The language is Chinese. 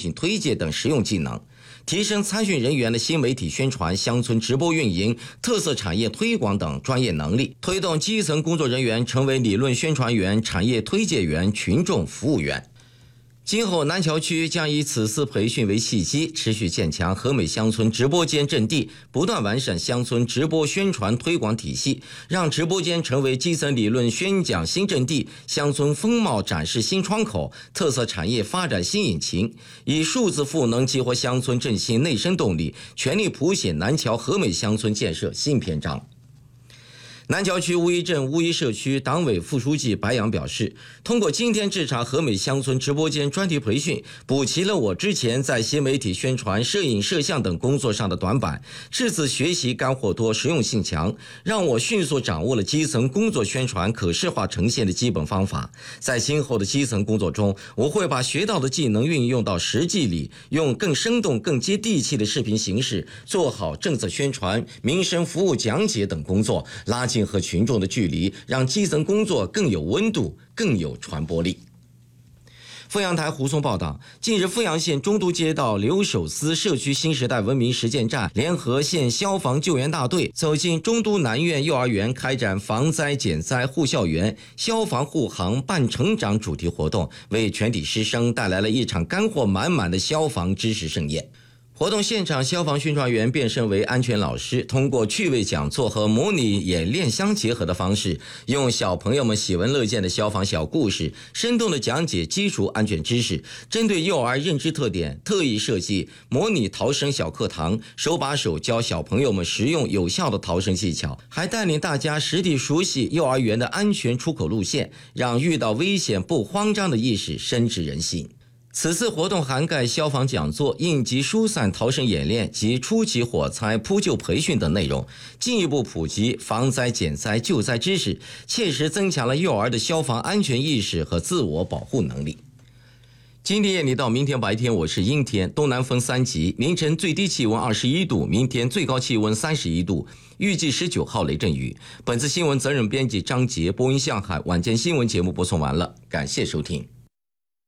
品推介等实用技能，提升参训人员的新媒体宣传、乡村直播运营、特色产业推广等专业能力，推动基层工作人员成为理论宣传员、产业推介员、群众服务员。今后南桥区将以此次培训为契机，持续建强和美乡村直播间阵地，不断完善乡村直播宣传推广体系，让直播间成为基层理论宣讲新阵地、乡村风貌展示新窗口、特色产业发展新引擎，以数字赋能激活乡村振兴内生动力，全力谱写南桥和美乡村建设新篇章。南桥区乌衣镇乌衣社区党委副书记白杨表示，通过今天这场和美乡村直播间专题培训，补齐了我之前在新媒体宣传、摄影摄像等工作上的短板，这次学习干货多、实用性强，让我迅速掌握了基层工作宣传可视化呈现的基本方法。在今后的基层工作中，我会把学到的技能运用到实际里，用更生动、更接地气的视频形式，做好政策宣传、民生服务讲解等工作，拉近和群众的距离，让基层工作更有温度、更有传播力。阜阳台胡松报道，近日阜阳县中都街道留守司社区新时代文明实践站联合县消防救援大队走进中都南苑幼儿园，开展防灾减灾护校园、消防护航伴成长主题活动，为全体师生带来了一场干货满满的消防知识盛宴。活动现场，消防宣传员变身为安全老师，通过趣味讲座和模拟演练相结合的方式，用小朋友们喜闻乐见的消防小故事，生动地讲解基础安全知识。针对幼儿认知特点，特意设计模拟逃生小课堂，手把手教小朋友们实用有效的逃生技巧，还带领大家实地熟悉幼儿园的安全出口路线，让遇到危险不慌张的意识深植人心。此次活动涵盖消防讲座、应急疏散逃生演练及初级火灾扑救培训等内容，进一步普及防灾减灾救灾知识，切实增强了幼儿的消防安全意识和自我保护能力。今天夜里到明天白天我是阴天，东南风3级，凌晨最低气温21度，明天最高气温31度，预计19号雷阵雨。本次新闻责任编辑张杰，播音向海，晚间新闻节目播送完了，感谢收听。